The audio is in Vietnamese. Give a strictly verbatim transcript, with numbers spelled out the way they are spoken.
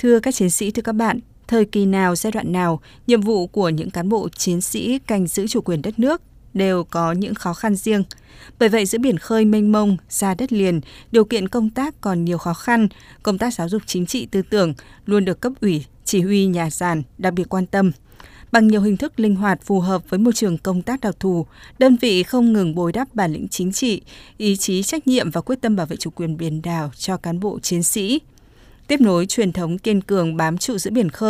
Thưa các chiến sĩ, thưa các bạn, thời kỳ nào, giai đoạn nào, nhiệm vụ của những cán bộ chiến sĩ canh giữ chủ quyền đất nước đều có những khó khăn riêng. Bởi vậy, giữa biển khơi mênh mông, xa đất liền, điều kiện công tác còn nhiều khó khăn, công tác giáo dục chính trị tư tưởng luôn được cấp ủy, chỉ huy nhà giàn đặc biệt quan tâm. Bằng nhiều hình thức linh hoạt phù hợp với môi trường công tác đặc thù, đơn vị không ngừng bồi đắp bản lĩnh chính trị, ý chí trách nhiệm và quyết tâm bảo vệ chủ quyền biển đảo cho cán bộ chiến sĩ. Tiếp nối truyền thống kiên cường bám trụ giữa biển khơi,